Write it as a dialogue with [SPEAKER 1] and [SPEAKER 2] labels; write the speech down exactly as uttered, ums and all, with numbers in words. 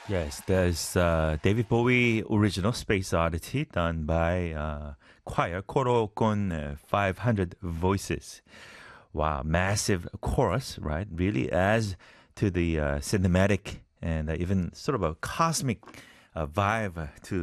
[SPEAKER 1] Yes, there's uh, David Bowie original Space Oddity done by uh, choir Koro con uh, five hundred voices. Wow, massive chorus, right? Really adds to the uh, cinematic and uh, even sort of a cosmic uh, vibe to